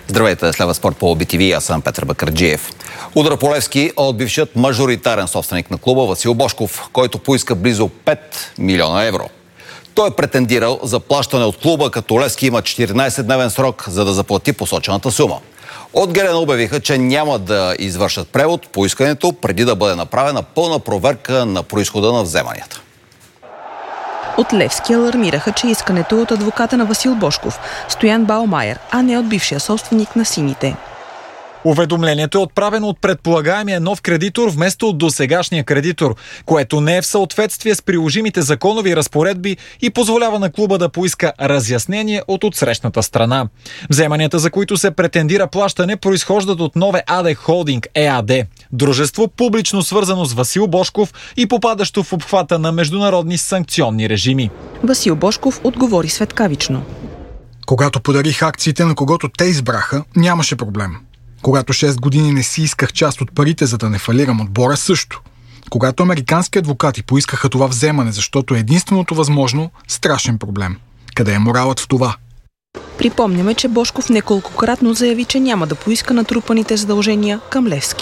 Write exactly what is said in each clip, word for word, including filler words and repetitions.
Здравейте, следва спорт по би ти ви, аз съм Петър Бакърджиев. Удар по Левски от бившият мажоритарен собственик на клуба Васил Божков, който поиска близо пет милиона евро. Той е претендирал за плащане от клуба, като Левски има четиринайсетдневен срок, за да заплати посочената сума. От ГРН обявиха, че няма да извършат превод по искането, преди да бъде направена пълна проверка на произхода на вземанията. От Левски алармираха, че искането е от адвоката на Васил Божков, Стоян Баумайер, а не от бившия собственик на сините. Уведомлението е отправено от предполагаемия нов кредитор вместо от досегашния кредитор, което не е в съответствие с приложимите законови разпоредби и позволява на клуба да поиска разяснение от отсрещната страна. Вземанията, за които се претендира плащане, произхождат от Нове АД Холдинг ЕАД, дружество публично свързано с Васил Божков и попадащо в обхвата на международни санкционни режими. Васил Божков отговори светкавично. Когато подарих акциите на когото те избраха, нямаше проблем. Когато шест години не си исках част от парите, за да не фалирам отбора, също. Когато американски адвокати поискаха това вземане, защото е единственото възможно, страшен проблем. Къде е моралът в това? Припомняме, че Божков неколкократно заяви, че няма да поиска натрупаните задължения към Левски.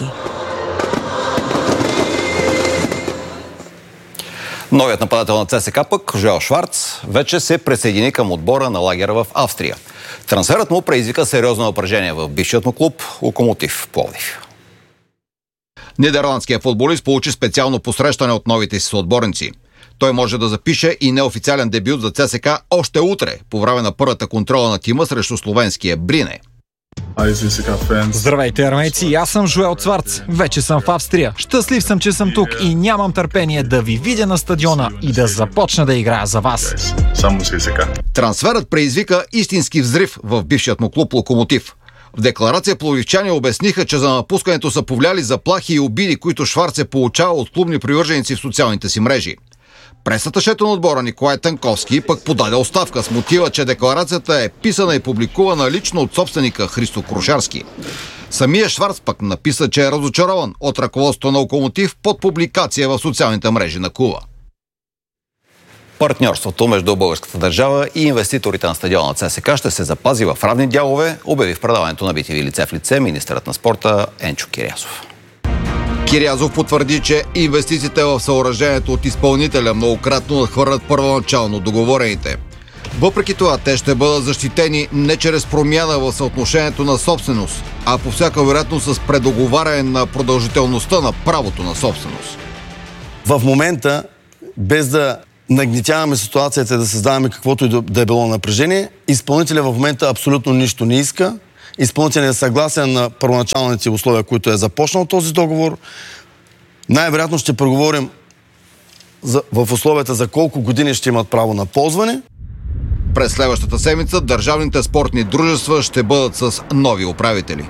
Новият нападател на ЦСКА пък, Жоел Шварц, вече се присъедини към отбора на лагера в Австрия. Трансферът му предизвика сериозно напрежение в бившият му клуб Локомотив Пловдив. Нидерландският футболист получи специално посрещане от новите си съотборници. Той може да запише и неофициален дебют за ЦСКА още утре, по време на първата контрола на тима срещу словенския Брине. Здравейте, армейци! Аз съм Жоел Шварц. Вече съм в Австрия. Щастлив съм, че съм тук и нямам търпение да ви видя на стадиона и да започна да играя за вас. Трансферът предизвика истински взрив в бившият му клуб Локомотив. В декларация пловдивчани обясниха, че за напускането са повлияли заплахи и обиди, които Шварц е получавал от клубни привърженици в социалните си мрежи. Пресаташето на отбора Николай Танковски пък подаде оставка с мотива, че декларацията е писана и публикувана лично от собственика Христо Крушарски. Самия Шварц пък написа, че е разочарован от ръководството на Локомотив под публикация в социалните мрежи на клуба. Партньорството между българската държава и инвеститорите на стадиона на ЦСКА ще се запази в равни дялове, обяви в предаването на би ти ви лице в лице министърът на спорта Енчо Кирязов. Кирязов потвърди, че инвестициите в съоръжението от изпълнителя многократно надхвърлят първоначално договорените. Въпреки това, те ще бъдат защитени не чрез промяна в съотношението на собственост, а по всяка вероятност с предоговаряне на продължителността на правото на собственост. В момента, без да нагнетяваме ситуацията и да създаваме каквото и да е било напрежение, изпълнителят в момента абсолютно нищо не иска. Изпълнителят е съгласен на първоначалните условия, които е започнал този договор. Най-вероятно ще преговорим за, в условията за колко години ще имат право на ползване. През следващата седмица държавните спортни дружества ще бъдат с нови управители.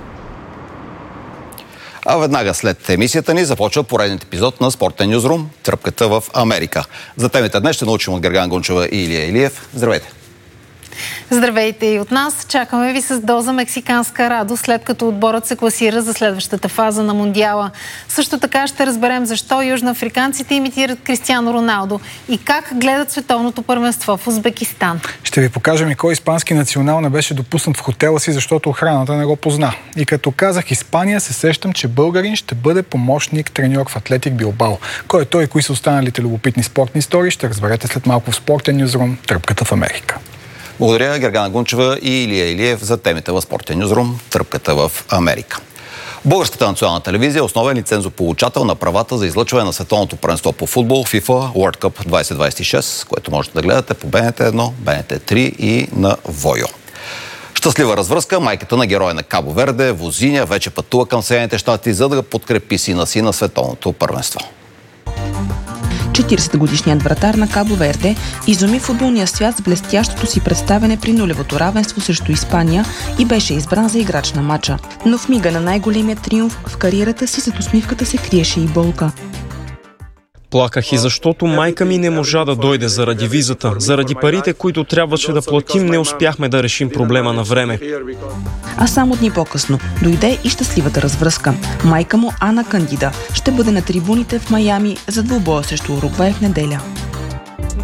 А веднага след емисията ни започва поредният епизод на Спортен Нюзрум «Тръпката в Америка». За темите днес ще научим от Гергана Гунчева и Илия Илиев. Здравейте! Здравейте и от нас. Чакаме ви с доза мексиканска радост, след като отборът се класира за следващата фаза на Мондиала. Също така ще разберем защо южноафриканците имитират Кристиано Роналдо и как гледат световното първенство в Узбекистан. Ще ви покажем и кой испански национал не беше допуснат в хотела си, защото охраната не го позна. И като казах Испания, се сещам, че българин ще бъде помощник треньор в Атлетик Билбао. Кой е той и кои са останалите любопитни спортни истории, ще разберете след малко в Спортен Нюзрум «Тръпката в Америка». Благодаря Гергана Гунчева и Илия Илиев за темите в Спортен Нюзрум «Тръпката в Америка». Българската национална телевизия е основен лицензополучател на правата за излъчване на световното първенство по футбол FIFA World Cup двайсет двайсет и шест, което можете да гледате по Б Н Т едно, Б Н Т три и на Войо. Щастлива развръзка, майката на героя на Кабо Верде, Возиня, вече пътува към Съединените щати, за да подкрепи сина си на световното първенство. четиридесетгодишният вратар на Кабо Верде изуми футболния свят с блестящото си представяне при нулевото равенство срещу Испания и беше избран за играч на матча. Но в мига на най-големия триумф в кариерата си зад усмивката се криеше и болка. Плаках и защото майка ми не можа да дойде заради визата. Заради парите, които трябваше да платим, не успяхме да решим проблема на време. А само дни по-късно дойде и щастливата развръзка. Майка му, Ана Кандида, ще бъде на трибуните в Майами за двубоя срещу Уругвай в неделя.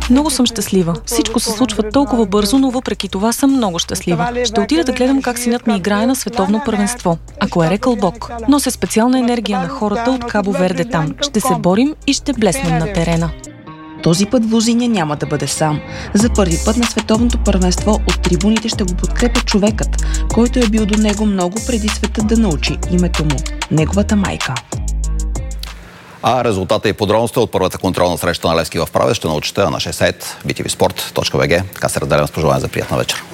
Много съм щастлива. Всичко се случва толкова бързо, но въпреки това съм много щастлива. Ще отида да гледам как синът ми играе на световно първенство. Ако е рекъл Бог, нося специална енергия на хората от Кабо Верде там. Ще се борим и ще блеснем на терена. Този път Возиня няма да бъде сам. За първи път на световното първенство от трибуните ще го подкрепя човекът, който е бил до него много преди света да научи името му – неговата майка. А резултата и подробността от първата контролна среща на Левски в Правец ще научите на нашия сайт би ти ви спорт точка би джи. Така се разделям с пожелание за приятна вечер.